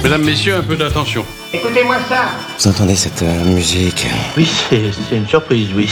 Mesdames, messieurs, un peu d'attention. Écoutez-moi ça. Vous entendez cette musique? Oui, c'est une surprise, oui.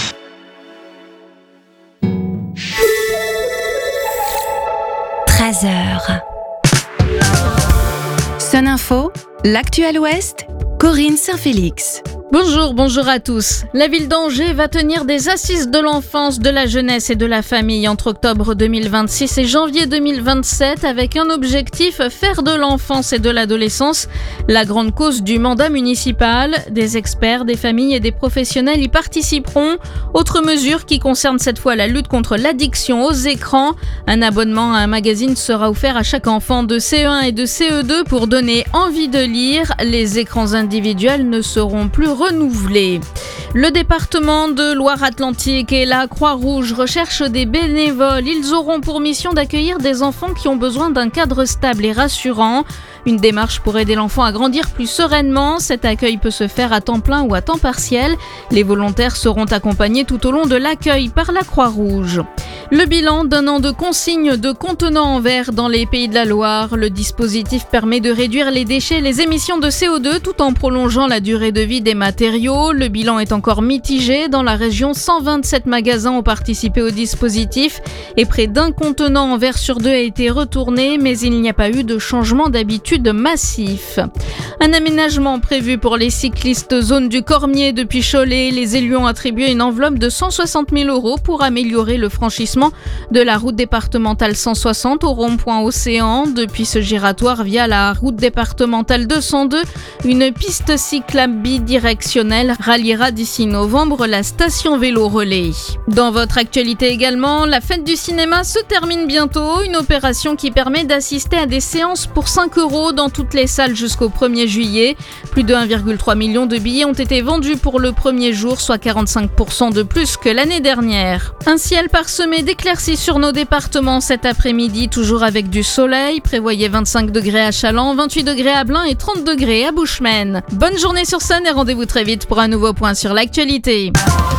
Sun Info, l'actuel Ouest, Corinne Saint-Félix. Bonjour à tous. La ville d'Angers va tenir des assises de l'enfance, de la jeunesse et de la famille entre octobre 2026 et janvier 2027 avec un objectif, faire de l'enfance et de l'adolescence la grande cause du mandat municipal. Des experts, des familles et des professionnels y participeront. Autre mesure qui concerne cette fois la lutte contre l'addiction aux écrans. Un abonnement à un magazine sera offert à chaque enfant de CE1 et de CE2 pour donner envie de lire. Les écrans individuels ne seront plus renouvelés. Le département de Loire-Atlantique et la Croix-Rouge recherchent des bénévoles. Ils auront pour mission d'accueillir des enfants qui ont besoin d'un cadre stable et rassurant. Une démarche pour aider l'enfant à grandir plus sereinement. Cet accueil peut se faire à temps plein ou à temps partiel. Les volontaires seront accompagnés tout au long de l'accueil par la Croix-Rouge. Le bilan d'un an de consigne de contenants en verre dans les Pays de la Loire. Le dispositif permet de réduire les déchets et les émissions de CO2 tout en prolongeant la durée de vie des matériaux. Le bilan est encore mitigé. Dans la région, 127 magasins ont participé au dispositif et près d'un contenant en verre sur deux a été retourné, mais il n'y a pas eu de changement d'habitude massif. Un aménagement prévu pour les cyclistes zone du Cormier depuis Cholet. Les élus ont attribué une enveloppe de 160 000 € pour améliorer le franchissement de la route départementale 160 au rond-point Océan. Depuis ce giratoire via la route départementale 202, une piste cyclable bidirectionnelle ralliera d'ici novembre la station vélo relais. Dans votre actualité également, la fête du cinéma se termine bientôt. Une opération qui permet d'assister à des séances pour 5 € dans toutes les salles jusqu'au 1er juillet. Plus de 1,3 million de billets ont été vendus pour le premier jour, soit 45% de plus que l'année dernière. Un ciel parsemé d'éclaircies sur nos départements cet après-midi, toujours avec du soleil. Prévoyez 25 degrés à Challans, 28 degrés à Blain et 30 degrés à Bushman. Bonne journée sur Sun et rendez-vous très vite pour un nouveau point sur l'actualité.